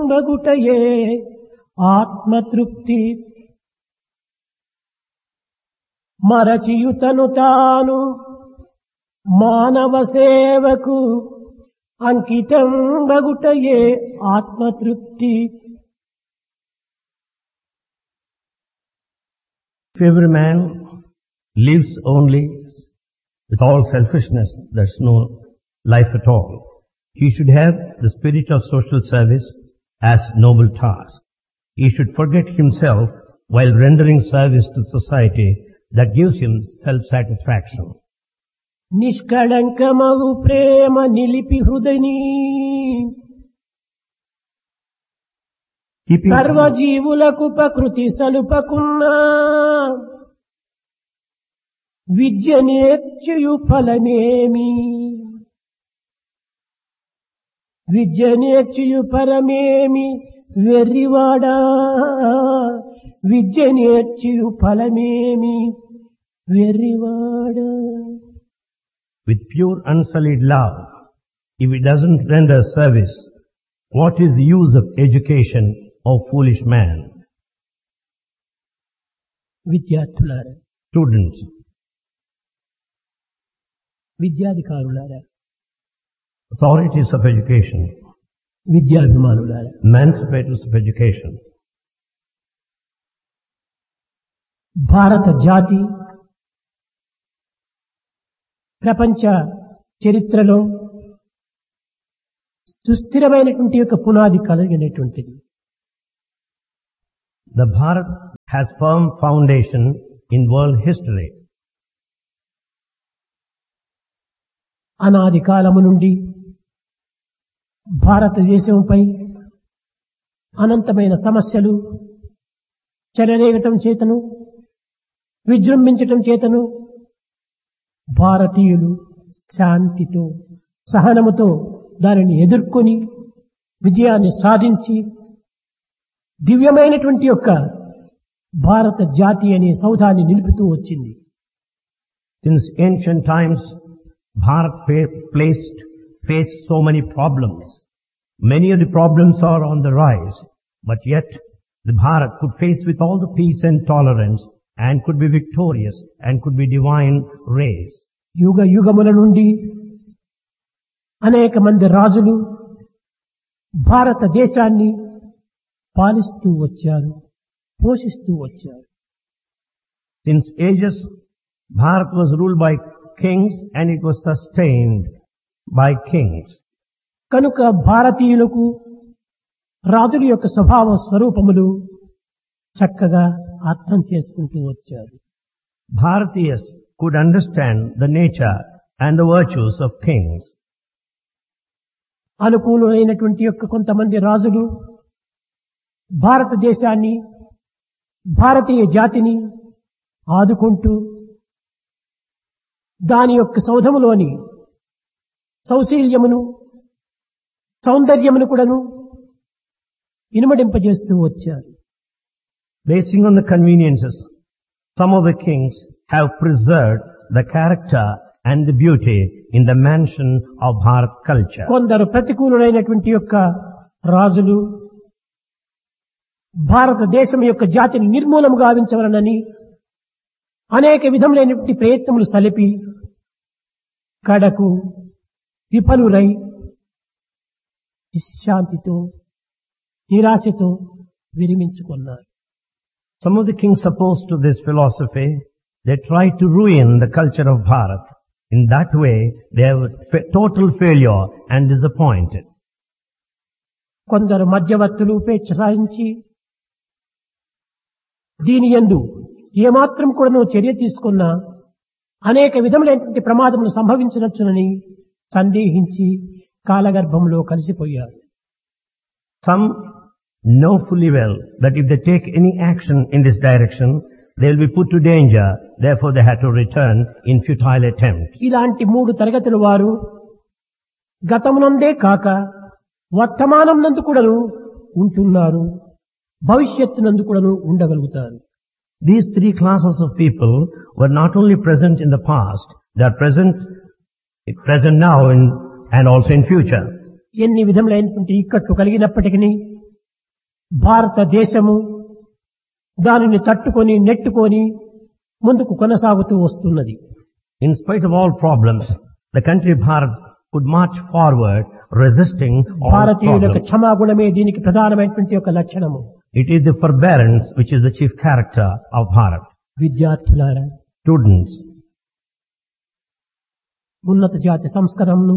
బగుటయే ఆత్మతృప్తి మరచియుతను తాను మానవ సేవకు అంకితం బగుటయే ఆత్మతృప్తి. If every man lives only with all selfishness, there's no life at all. He should have the spirit of social service as noble task. He should forget himself while rendering service to society that gives him self-satisfaction. నిష్కళంకమగు ప్రేమ నిలిపి హృదయని సర్వజీవులకు ప్రకృతి సలుపకున్నా విద్య నేర్చయు ఫలమేమి విద్య నేర్చయు ఫలమేమి వెర్రివాడా విద్య నేర్చయు ఫలమేమి వెర్రివాడా. With pure unsullied love, if it doesn't render service, what is the use of education, O foolish man? విద్యార్థులారా, Students, విద్యాధికారులారా, authorities of education, విద్యాభిమానులారా, emancipators of education, భారత జాతి ప్రపంచ చరిత్రలో సుస్థిరమైనటువంటి యొక్క పునాది కలిగినటువంటిది. the Bharat has firm foundation in world history. అనాది కాలము నుండి భారతదేశంపై అనంతమైన సమస్యలు చెలరేగటం చేతను విజృంభించటం చేతను భారతీయులు శాంతితో సహనముతో దానిని ఎదుర్కొని విజయాన్ని సాధించి దివ్యమైనటువంటి యొక్క భారత జాతి అనే సౌధాన్ని నిలుపుతూ వచ్చింది. Since ancient times, Bharat faced so many problems. Many of the problems are on the rise, but yet the Bharat could face with all the peace and tolerance and could be victorious and could be divine race. యుగ యుగముల నుండి అనేక మంది రాజులు భారతదేశాన్ని పాలిస్తూ వచ్చారు, పోషిస్తూ వచ్చారు. Since ages, Bharat was ruled by kings and it was sustained by kings. కనుక భారతీయులకు రాజుల యొక్క స్వభావ స్వరూపములు చక్కగా అర్థం చేసుకుంటూ వచ్చారు. Bharatiyas could understand the nature and the virtues of kings. అనుకూలమైనటువంటి యొక్క కొంతమంది రాజులు భారతదేశాన్ని భారతీయ జాతిని ఆదుకుంటూ దాని యొక్క సౌధములోని సౌశీల్యమును సౌందర్యమును కూడాను ఇనుమడింపజేస్తూ వచ్చారు. Basing on the conveniences, some of the kings have preserved the character and the beauty in the mansion of Bharat culture. కొందరు ప్రతికూలమైనటువంటి యొక్క రాజులు భారతదేశం యొక్క జాతిని నిర్మూలము గావించవలనని అనేక విధములైనటువంటి ప్రయత్నములు సలిపి కడకు విఫలురై విశ్రాంతితో నిరాశతో విరమించుకున్నారు. Some of the kings opposed to this philosophy, they tried to ruin the culture of Bharat. In that way, they were total failure and disappointed. కొందరు మధ్యవర్తులు ఉపేక్ష సాధించి దీని యందు ఏమాత్రం కూడా చర్య తీసుకున్నా అనేక విధములైనటువంటి ప్రమాదములు సంభవించవచ్చునని సందేహించి కాలగర్భంలో కలిసిపోయారు. Some know fully well that if they take any action in this direction, they will be put to danger. Therefore, they had to return in futile attempt. ఇలాంటి మూడు తరగతుల వారు గతమునందే కాక వర్తమానం నందు కూడాను ఉంటున్నారు, భవిష్యత్తునందు కూడాను ఉండగలుగుతారు. These three classes of people were not only present in the past, they are present now and also in future. ఎన్ని విధములైనటువంటి ఇక్కట్లు కలిగినప్పటికీ భారతదేశము దానిని తట్టుకొని నెట్టుకొని ముందుకు కొనసాగుతూ వస్తున్నది. In spite of all problems, the country Bharat could march forward, resisting all భారతీయుల problems. క్షమాగుణమే దీనికి ప్రధానమైనటువంటి ఒక లక్షణము. It is the forbearance which is the chief character of Bharat. విద్యార్థులారా, Students, ఉన్నత జాతి సంస్కరణను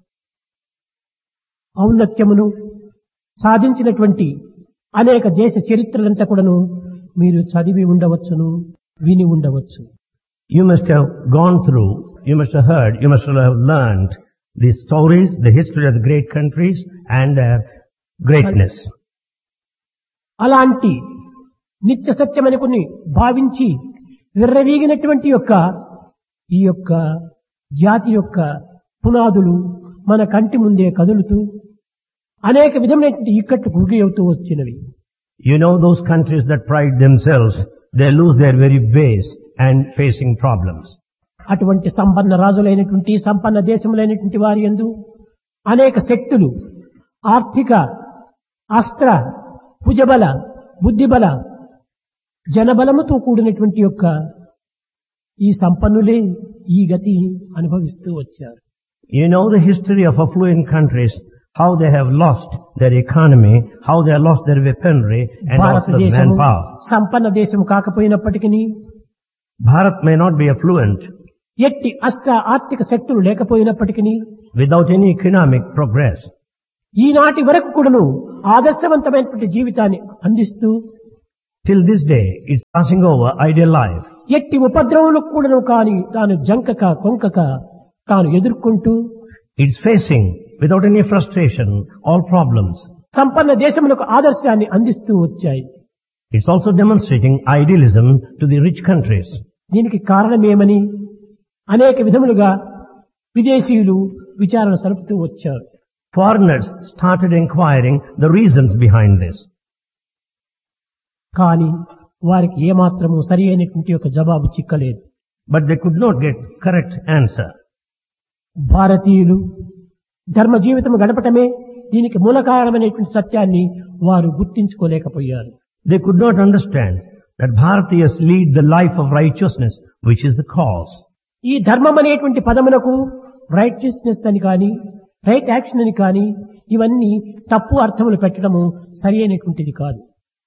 ఔన్నత్యమును సాధించినటువంటి అనేక దేశ చరిత్రలంతా కూడాను మీరు చదివి ఉండవచ్చును, విని ఉండవచ్చు. you must have gone through, you must have heard, you must have learned the stories, the history of the great countries and their greatness. అలాంటి నిత్య సత్యమని కొన్ని భావించి విర్రవీగినటువంటి ఈ యొక్క జాతి యొక్క పునాదులు మన కంటి ముందే కదులుతూ అనేక విధమైనటువంటి ఇక్కట్లు గురి అవుతూ వచ్చినవి. You know those countries that pride themselves, they lose their very base and facing problems. అటువంటి సంపన్న రాజులైనటువంటి సంపన్న దేశములైనటువంటి వారి యందు అనేక శక్తులు ఆర్థిక, అస్త్ర, భుజబల, బుద్ధిబల, జనబలముతో కూడినటువంటి ఈ సంపన్నులే ఈ గతి అనుభవిస్తూ వచ్చారు. You know the history of affluent countries, how they have lost their economy, how they have lost their weaponry and also భారతదేశము manpower. సంపన్న దేశం కాకపోయినప్పటికీ Bharat may not be affluent ఎట్టి అస్త్ర ఆర్థిక శక్తులు లేకపోయినప్పటికీ without any economic progress. ఈనాటి వరకు కూడాను ఆదర్శవంతమైనటువంటి జీవితాన్ని అందిస్తూ Till this day, it's passing over ideal life. ఎట్టి ఉపద్రవములకు కూడాను కాని తాను జంకక కొంకక తాను ఎదుర్కొంటూ It's facing, without any frustration, all problems. సంపన్న దేశములకు ఆదర్శాన్ని అందిస్తూ వచ్చాయి. It's also demonstrating idealism to the rich countries. దీనికి కారణమేమని అనేక విధములుగా విదేశీయులు విచారణ సలుపుతూ వచ్చారు. Foreigners started inquiring the reasons behind this. కానీ వారికి ఏమాత్రము సరి అయినటువంటి జవాబు చిక్కలేదు. But they could not get correct answer. భారతీయులు ధర్మ జీవితం గడపటమే దీనికి మూల కారణమైనటువంటి సత్యాన్ని వారు గుర్తించుకోలేకపోయారు. They could not understand that Bharatiyas lead the life of righteousness, which is the cause. ఈ ధర్మం అనేటువంటి పదమునకు రైట్యస్నెస్ అని కానీ రైట్ యాక్షన్ అని కానీ ఇవన్నీ తప్పు అర్థములు పెట్టడము సరి అయినటువంటిది కాదు.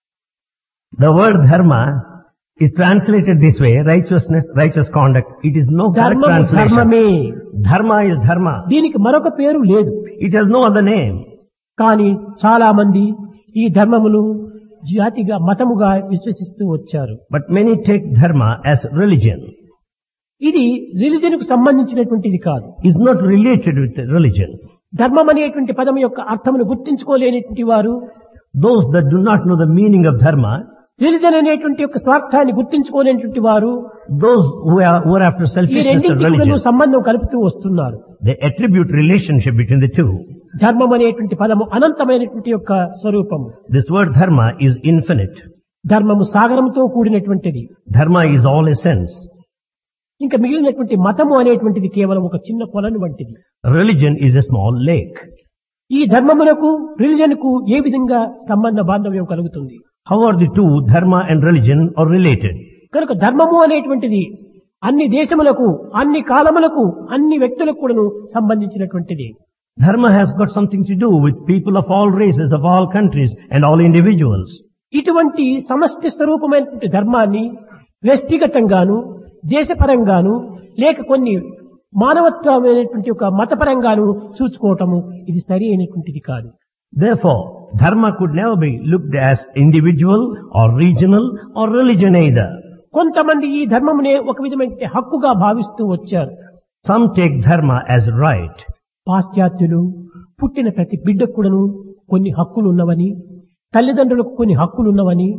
The word dharma is translated this way, righteousness, righteous conduct. It is no correct ధర్మము translation. ధర్మమే, Dharma is dharma. దీనికి మరొక పేరు లేదు. It has no other name. కానీ చాలా మంది ఈ ధర్మమును జాతిగా మతముగా విశ్వసిస్తూ వచ్చారు. But many take dharma as religion. ఇది రిలిజన్ కు సంబంధించినటువంటిది కాదు. It's not related with religion. ధర్మం అనేటువంటి పదం యొక్క అర్థమును గుర్తించుకోలేనటువంటి వారు, Those that do not know the meaning of dharma, religion అనేటువంటి స్వార్థాన్ని గుర్తించుకోలేనటువంటి వారు those who are after ఈ selfishness of రెండింటికి religion, సంబంధం కలుపుతూ వస్తున్నారు. they attribute relationship between the two. ధర్మం అనేటువంటి పదము అనంతమైనటువంటి స్వరూపము. This word dharma is infinite. ధర్మము సాగరంతో కూడినటువంటిది. Dharma is all essence. ఇంకా మిగిలినటువంటి మతము అనేటువంటిది కేవలం ఒక చిన్న కొలను వంటిది. Religion is a small lake. ఈ ధర్మమునకు రిలిజన్ కు ఏ విధంగా సంబంధ బాంధవ్యం కలుగుతుంది? How are the two, dharma and religion, are related? కనుక ధర్మము అనేటువంటిది అన్ని దేశములకు, అన్ని కాలములకు, అన్ని వ్యక్తులకు కూడాను సంబంధించినటువంటిది. Dharma has got something to do with people of all races, of all countries and all individuals. ఇటువంటి సమష్టి స్వరూపమైనటువంటి ధర్మాన్ని వ్యక్తిగతంగాను, దేశపరంగాను, లేక కొన్ని మానవత్వమైనటువంటి మతపరంగాను చూసుకోవటము ఇది సరి అయినటువంటిది కాదు. Therefore, dharma could never be looked as individual or regional or religion either. కొంతమంది ఈ ధర్మమునే ఒక విధమైన హక్కుగా భావిస్తూ వచ్చారు. Some take dharma as right. పాశ్చాత్యులు పుట్టిన ప్రతి బిడ్డకు కూడాను కొన్ని హక్కులు ఉన్నవని, తల్లిదండ్రులకు కొన్ని హక్కులు ఉన్నవని,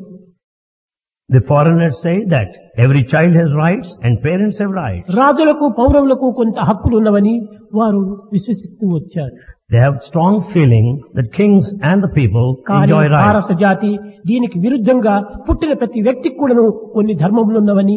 The foreigners say that every child has rights and parents have rights. రాజులకు పౌరవులకు కొంత హక్కులు ఉన్నవని వారు విశ్వసిస్తూ వచ్చారు. They have strong feeling that kings and the people కానీ enjoy rights. భారత జాతి దీనికి విరుద్ధంగా పుట్టిన ప్రతి వ్యక్తికి కూడాను కొన్ని ధర్మములు ఉన్నవని,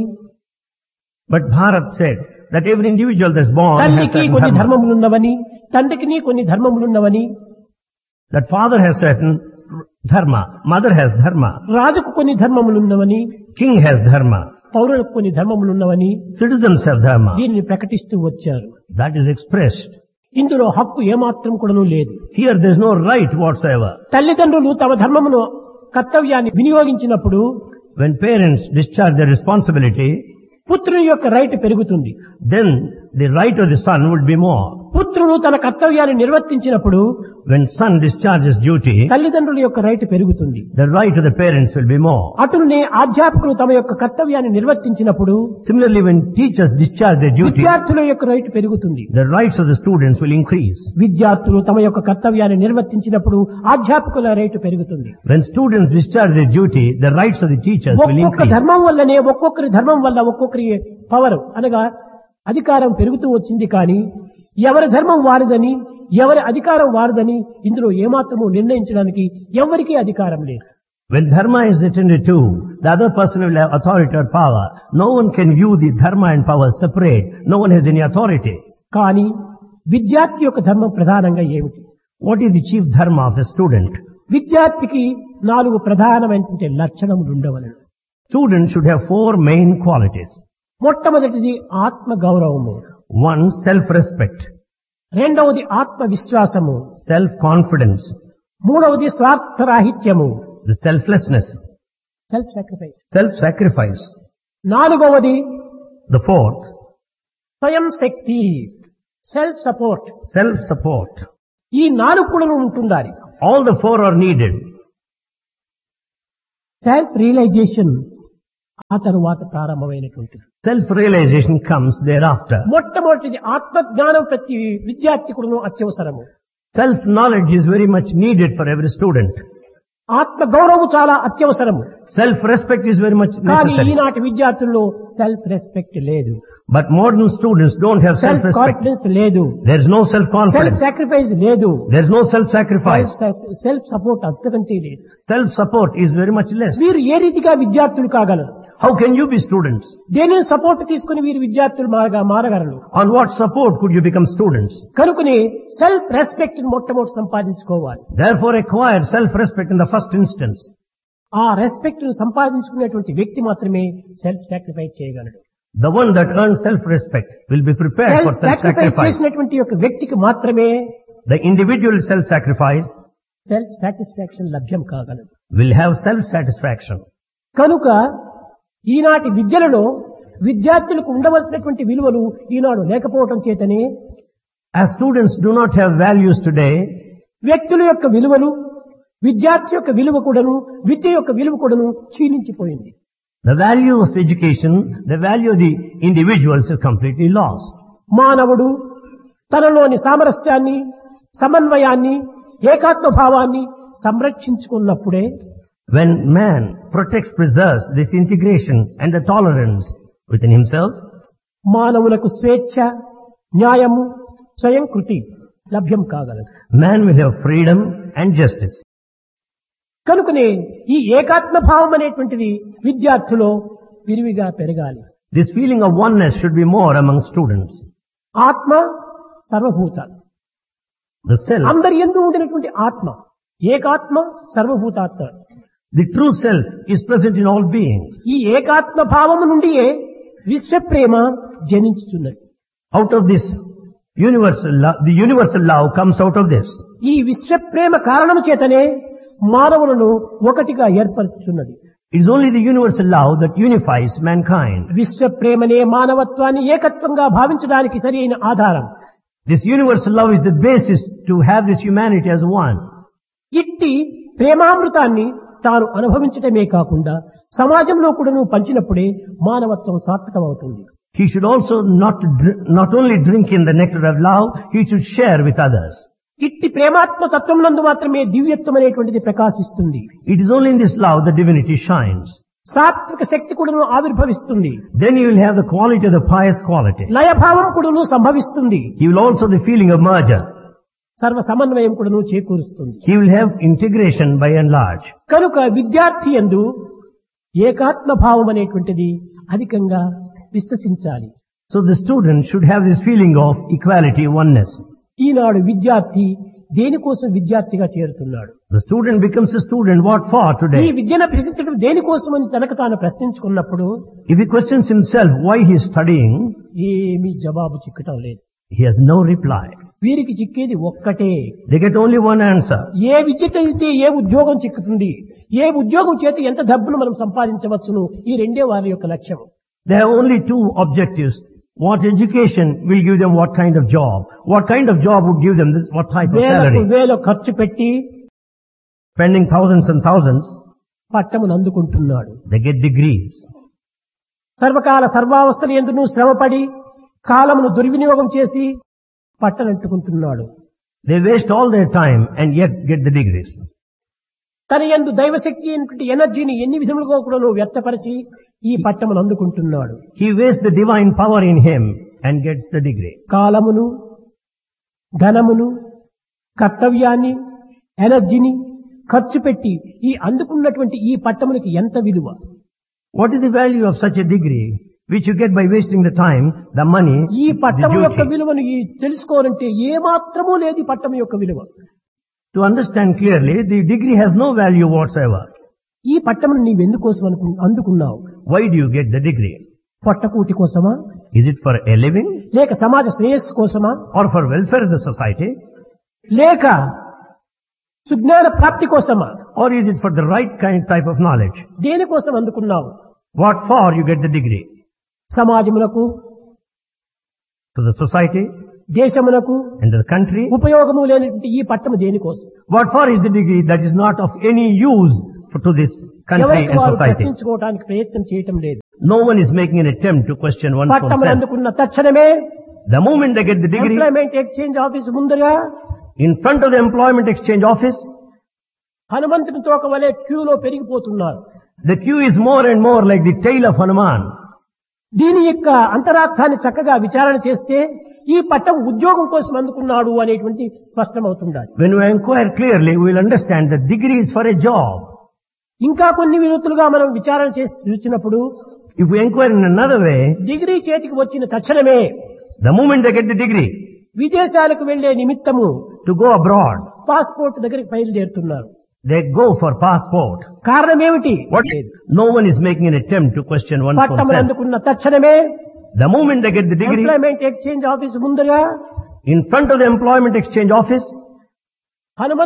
But Bharat said that every individual that's born has తల్లికి certain కొన్ని dharma. ధర్మములు ఉన్నవని, తండ్రికి కొన్ని ధర్మములు ఉన్నవని, That father has certain Dharma. Mother has dharma. రాజుకు కొన్ని ధర్మములున్నవని, King has dharma. పౌరులకు కొన్ని ధర్మములున్నవని Citizens have dharma. దీనిని ప్రకటిస్తూ వచ్చారు. That is expressed. ఇందులో హక్కు ఏమాత్రం కూడాను లేదు. Here there is no right whatsoever. తల్లిదండ్రులు తమ ధర్మమును కర్తవ్యాన్ని వినియోగించినప్పుడు When parents discharge their responsibility, పుత్రుని యొక్క రైట్ పెరుగుతుంది. then the right of the son would be more. పుత్రుడు తన కర్తవ్యాన్ని నిర్వర్తించినప్పుడు When son discharges duty, తల్లిదండ్రుల యొక్క రైట్ పెరుగుతుంది. the right of the parents will be more. అటునే అధ్యాపకులు తమ యొక్క కర్తవ్యాన్ని నిర్వర్తించినప్పుడు Similarly, when teachers discharge their duty, విద్యార్థుల యొక్క రైట్ పెరుగుతుంది. the rights of the students will increase. విద్యార్థులు తమ యొక్క కర్తవ్యాన్ని నిర్వర్తించినప్పుడు అధ్యాపకుల రైట్ పెరుగుతుంది. When students discharge their duty, the rights of the teachers will ఒక్కొక్క increase. ధర్మం వల్లనే ఒక్కొక్కరి ధర్మం వల్ల ఒక్కొక్కరి పవర్ అనగా అధికారం పెరుగుతూ వచ్చింది. కానీ ఎవరి ధర్మం వారిదని, ఎవరి అధికారం వారిదని ఇందులో ఏమాత్రము నిర్ణయించడానికి ఎవరికీ అధికారం లేదు. When dharma is attended to, the other person will have authority or power. No one can view the dharma and power separate. No one has any authority. కానీ విద్యార్థి యొక్క ధర్మం ప్రధానంగా ఏమిటి? What is the chief dharma of a student? విద్యార్థికి 4 ప్రధానమైనటువంటి లక్షణములు ఉండవలెను. Students should have 4 main qualities. మొట్టమొదటిది ఆత్మ గౌరవము, 1, self-respect. రెండవది ఆత్మ విశ్వాసము, Self-confidence. మూడవది స్వార్థరాహిత్యము, The selflessness. Self sacrifice, Self-sacrifice. నాలుగవది The 4th, స్వయం శక్తి, సెల్ఫ్ సపోర్ట్. self-support. ఈ 4 కూడా ఉంటుండాలి. All the 4 are needed. Self realisation ఆ తరువాత ప్రారంభమైనటువంటిది. Self-realization comes thereafter. మొట్టమొదటిది ఆత్మజ్ఞానం ప్రతి విద్యార్థి కూడా అత్యవసరము. Self-knowledge is very much needed for every student. ఆత్మ గౌరవం చాలా అత్యవసరము. Self-respect is very much కానీ necessary. ఈనాటి విద్యార్థుల్లో సెల్ఫ్ రెస్పెక్ట్ లేదు, But modern students don't have self self-respect. Confidence లేదు, There is no self self-confidence. Sacrifice లేదు, There is no self-sacrifice. Self support అంతకంటే లేదు. Self-support is very much less. వీరు ఏ రీతిగా విద్యార్థులు కాగలరు? How can you be students? దేనిని support తీసుకుని వీరు విద్యార్థులు మారగలరు? On what support could you become students? కనుకనే సెల్ఫ్ రెస్పెక్ట్ మొట్టమొదటి సంపాదించుకోవాలి. Therefore acquire self-respect in the first instance. ఆ రెస్పెక్ట్ ను సంపాదించుకునేటువంటి వ్యక్తి మాత్రమే సెల్ఫ్ సాక్రిఫైస్ చేయగలడు. The one that earns self-respect will be prepared for self sacrifice self-sacrifice. చేసినటువంటి యొక్క వ్యక్తికి మాత్రమే The individual self-sacrifice self satisfaction లభ్యం కాగలదు. will have self-satisfaction. కనుక ఈనాటి విద్యలలో విద్యార్థులకు ఉండవలసినటువంటి విలువలు ఈనాడు లేకపోవటం చేతనే As students do not have values today, వ్యక్తుల యొక్క విలువలు, విద్యార్థి యొక్క విలువ కూడాను, విద్య యొక్క విలువ కూడాను క్షీణించిపోయింది. the value of education, the value of the individuals is completely lost. మానవుడు తనలోని సామరస్యాన్ని, సమన్వయాన్ని, ఏకాత్మభావాన్ని సంరక్షించుకున్నప్పుడే When man protects, preserves this integration and the tolerance within himself, మానవులకు స్వేచ్ఛ, న్యాయము, స్వయం కృతి లభ్యం కాగలదు. man will have freedom and justice. కనుకనే ఈ ఏకాత్మభావం అనేటువంటిది విద్యార్థులో విరివిగా పెరగాలి. This feeling of oneness should be more among students. ఆత్మ సర్వభూత, The self, అందరి యందు ఉండినటువంటి ఆత్మ ఏకాత్మ సర్వభూతాత్మ. the true self is present in all beings. ఈ ఏకాత్మ భావము నుండియే విశ్వప్రేమ జనించుచున్నది. Out of this universal love, the universal love comes out of this. ఈ విశ్వప్రేమ కారణము చేతనే మానవులను ఒకటిగా ఏర్పరుచున్నది. It is only the universal love that unifies mankind. విశ్వప్రేమనే మానవత్వాన్ని ఏకత్వంగా భావించడానికి సరైన ఆధారం. This universal love is the basis to have this humanity as one. ఇట్టి ప్రేమామృతాన్ని తాను అనుభవించటమే కాకుండా సమాజంలో కూడాను పంచినప్పుడే మానవత్వం సార్థకమవుతుంది. He should also not only drink in the nectar of love, he should share with others. ఇట్టి ప్రేమాత్మ తత్వం నందు మాత్రమే దివ్యత్వం అనేటువంటిది ప్రకాశిస్తుంది. It is only in this love that divinity shines. సాత్విక శక్తి కూడాను ఆవిర్భవిస్తుంది. Then you will have the quality of the pious quality. లయభావం కూడాను సంభవిస్తుంది. He will also have the feeling of merger. సర్వ సమన్వయం కూడాను చేకూరుస్తుంది. He will have integration by and large. కనుక విద్యార్థి యందు ఏకాత్మ భావం అనేటువంటిది అధికంగా విశ్వసించాలి. So the student should have this feeling of equality, oneness. ఈనాడు విద్యార్థి దేనికోసం విద్యార్థిగా చేరుతున్నాడు? The student becomes a student. What for ఈ today? విద్యను అభ్యసించడం దేనికోసం అని తనకు తాను ప్రశ్నించుకున్నప్పుడు If he questions himself why he is studying, ఏమీ జవాబు చిక్కటం లేదు. he has no reply. వీరికి చిక్కేది ఒక్కటే, They get only one answer. ఏ విద్య చదివితే ఏ ఉద్యోగం చిక్కుతుంది, ఏ ఉద్యోగం చేత ఎంత డబ్బును మనం సంపాదించవచ్చును, ఈ రెండే వారి యొక్క లక్ష్యం. They have only two objectives. What education will give them what kind of job? What kind of job would give them this, what type of వేలకు salary? వేల ఖర్చు పెట్టి Spending thousands and thousands, పట్టమును అందుకుంటున్నాడు. they get degrees. సర్వకాల సర్వావస్థలు ఎందును శ్రమపడి కాలమును దుర్వినియోగం చేసి పట్టనంటుకుంటున్నాడు. They waste all their time and yet get the degrees. తన యందు దైవశక్తి అయినటువంటి ఎనర్జీని ఎన్ని విధములుగా కూడా వ్యక్తపరిచి ఈ పట్టమును అందుకుంటున్నాడు. He wastes the divine power in him and gets the degree. కాలమును, ధనమును, కర్తవ్యాన్ని, ఎనర్జీని ఖర్చు పెట్టి ఈ అందుకున్నటువంటి ఈ పట్టమునికి ఎంత విలువ? What is the value of such a degree which you get by wasting the time, the money, ఈ the పట్టము యొక్క duty? విలువను తెలుసుకోవాలంటే ఏ మాత్రమూ లేదు ఈ పట్టము యొక్క విలువ. To understand clearly, the degree has no value whatsoever. ఈ పట్టమును నీవెందుకోసం అందుకున్నావు? Why do you get the degree? పొట్టకూటి కోసమా, Is it for a living లేక సమాజ శ్రేయస్సు కోసమా, or for welfare of the society, లేక సుజ్ఞాన ప్రాప్తి కోసమా? or is it for the right type of knowledge? దేనికోసం అందుకున్నావు? What for you get the degree? సమాజమునకు, To the society దేశమునకు and to the country? ఉపయోగము లేనటువంటి ఈ పట్టము దేనికోసం? What for is the degree that is not of any use to this country ఎవరికి and వారు society? ప్రశ్నించుకోవడానికి ప్రయత్నం చేయటం లేదు. No one is making an attempt to question one's పట్టము own self. అందుకున్న తక్షణమే The moment they get the degree, employment exchange office ముందుగా in front of the employment exchange office, హనుమంతుని తోక వలె క్యూలో పెరిగిపోతున్నారు. the queue is more and more like the tail of Hanuman. దీని యొక్క అంతరార్థాన్ని చక్కగా విచారణ చేస్తే ఈ పట్టం ఉద్యోగం కోసం అందుకున్నాడు అనేటువంటి స్పష్టమవుతుండాలి. When we inquire clearly, we will understand that degree is for a job. ఇంకా కొన్ని వినూత్తులుగా మనం విచారణ చేసి చూసినప్పుడు If we inquire in another way, degree చేతికి వచ్చిన తక్షణమే the moment they get the degree, విదేశాలకు వెళ్లే నిమిత్తము to go abroad, పాస్పోర్ట్ దగ్గరికి బయలుదేరుతున్నారు. they go for passport. కారణం ఏమిటి? What? No one is making an attempt to question one's own పట్టం self. అందుకున్న తక్షణమే The moment they get the degree, employment exchange office ముందుగా in front of the employment exchange office, Hanuma